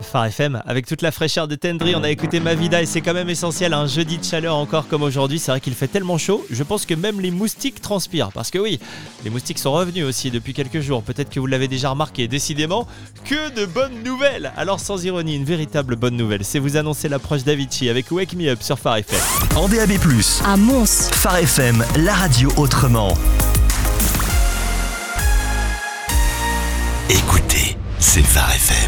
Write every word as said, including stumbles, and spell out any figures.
Phare F M, avec toute la fraîcheur de Tendry, on a écouté Mavida et c'est quand même essentiel, un jeudi de chaleur encore comme aujourd'hui. C'est vrai qu'il fait tellement chaud, je pense que même les moustiques transpirent. Parce que oui, les moustiques sont revenus aussi depuis quelques jours. Peut-être que vous l'avez déjà remarqué, décidément, que de bonnes nouvelles. Alors sans ironie, une véritable bonne nouvelle, c'est vous annoncer l'approche d'Avicii avec Wake Me Up sur Phare F M. En D A B plus, à Mons. Phare F M, la radio autrement. Écoutez, c'est Phare F M.